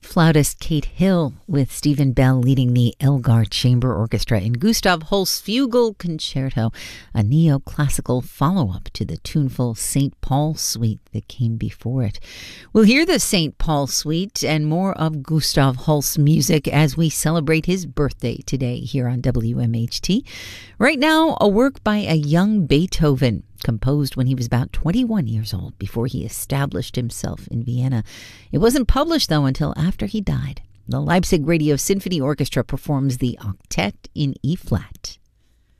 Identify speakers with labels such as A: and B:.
A: Flautist Kate Hill with Stephen Bell leading the Elgar Chamber Orchestra in Gustav Holst's Fugal Concerto, a neoclassical follow-up to the tuneful St. Paul Suite that came before it. We'll hear the St. Paul Suite and more of Gustav Holst's music as we celebrate his birthday today here on WMHT. Right now, a work by a young Beethoven, composed when he was about 21 years old before he established himself in Vienna. It wasn't published, though, until after he died. The Leipzig Radio Symphony Orchestra performs the Octet in E-flat.